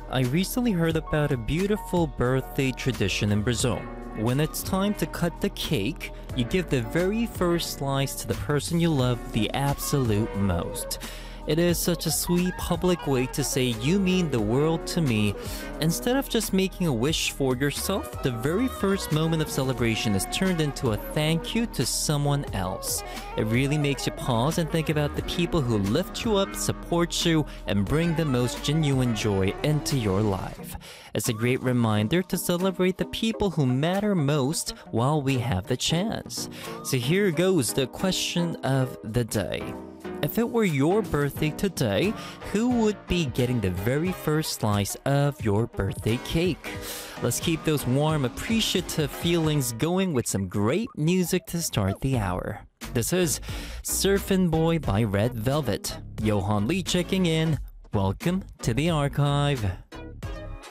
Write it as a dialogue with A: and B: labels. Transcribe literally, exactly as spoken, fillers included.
A: I recently heard about a beautiful birthday tradition in Brazil. When it's time to cut the cake, you give the very first slice to the person you love the absolute most. It is such a sweet public way to say you mean the world to me. Instead of just making a wish for yourself, the very first moment of celebration is turned into a thank you to someone else. It really makes you pause and think about the people who lift you up, support you, and bring the most genuine joy into your life. It's a great reminder to celebrate the people who matter most while we have the chance. So here goes the question of the day. If it were your birthday today, who would be getting the very first slice of your birthday cake? Let's keep those warm, appreciative feelings going with some great music to start the hour. This is Surfin' Boy by Red Velvet. Johan Lee checking in. Welcome to the archive.